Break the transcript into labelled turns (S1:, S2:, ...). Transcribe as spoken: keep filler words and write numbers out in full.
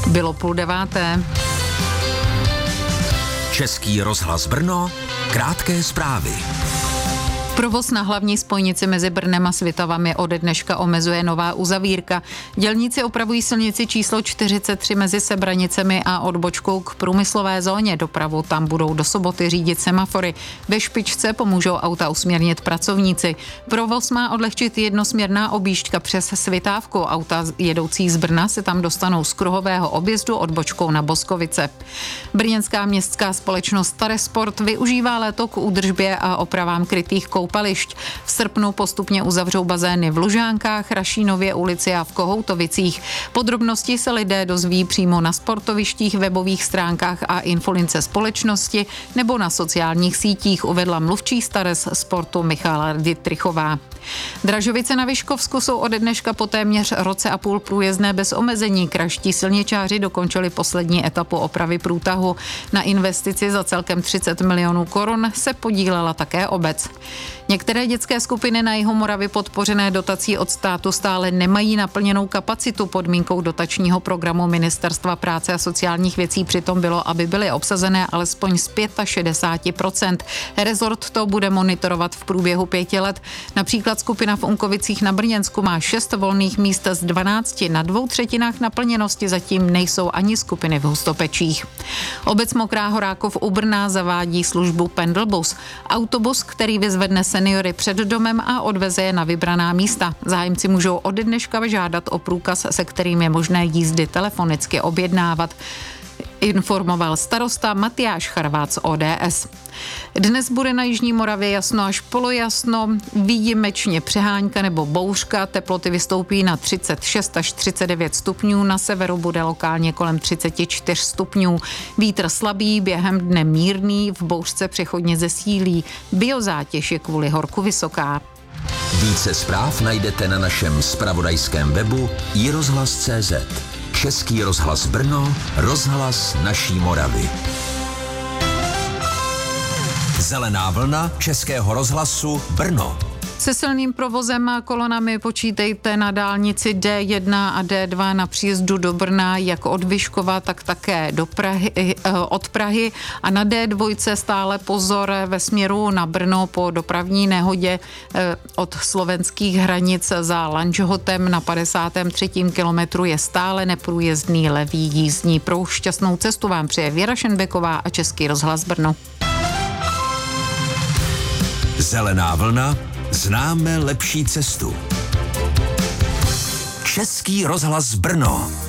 S1: Bylo půl deváté.
S2: Český rozhlas Brno, krátké zprávy.
S1: Provoz na hlavní spojnici mezi Brnem a Svitavami ode dneška omezuje nová uzavírka. Dělníci opravují silnici číslo čtyřicet tři mezi Sebranicemi a odbočkou k průmyslové zóně. Dopravu tam budou do soboty řídit semafory. Ve špičce pomůžou auta usměrnit pracovníci. Provoz má odlehčit jednosměrná objížďka přes Svitávku. Auta jedoucí z Brna se tam dostanou z kruhového objezdu odbočkou na Boskovice. Brněnská městská společnost Staresport využívá léto k údržbě a opravám krytých koupališť. V srpnu postupně uzavřou bazény v Lužánkách, Rašínově ulici a v Kohoutovicích. Podrobnosti se lidé dozví přímo na sportovištích, webových stránkách a infolince společnosti nebo na sociálních sítích, uvedla mluvčí Stares sportu Michála Dittrichová. Dražovice na Vyškovsku jsou ode dneška po téměř roce a půl průjezdné bez omezení. Kraští silničáři dokončili poslední etapu opravy průtahu. Na investici za celkem třicet milionů korun se podílela také obec. Některé dětské skupiny na jihu Moravy podpořené dotací od státu stále nemají naplněnou kapacitu. Podmínkou dotačního programu Ministerstva práce a sociálních věcí přitom bylo, aby byly obsazené alespoň z šedesát pět procent. Rezort to bude monitorovat v průběhu pěti let. Například skupina v Unkovicích na Brněnsku má šest volných míst z dvanácti. Na dvou třetinách naplněnosti zatím nejsou ani skupiny v Hustopečích. Obec Mokrá Horákov u Brna zavádí službu Pendelbus. Autobus, který vyzvedne seniory před domem a odveze je na vybraná místa. Zájemci můžou ode dneška žádat o průkaz, se kterým je možné jízdy telefonicky objednávat, informoval starosta Matyáš Charvát z O D S. Dnes bude na jižní Moravě jasno až polojasno, výjimečně přehánka nebo bouřka, teploty vystoupí na třicet šest až třicet devět stupňů, na severu bude lokálně kolem třicet čtyři stupňů. Vítr slabý, během dne mírný, v bouřce přechodně zesílí. Biozátěž je kvůli horku vysoká.
S2: Více zpráv najdete na našem zpravodajském webu i rozhlas tečka cé zet. Český rozhlas Brno, rozhlas naší Moravy. Zelená vlna Českého rozhlasu Brno.
S1: Se silným provozem a kolonami počítejte na dálnici D jedna a D dva na příjezdu do Brna, jak od Vyškova, tak také do Prahy, od Prahy, a na D dva stále pozor ve směru na Brno po dopravní nehodě od slovenských hranic za Lanžhotem na padesátém třetím kilometru je stále neprůjezdný levý jízdní pruh. Šťastnou cestu vám přeje Věra Šenbeková a Český rozhlas Brno.
S2: Zelená vlna. Známe lepší cestu. Český rozhlas Brno.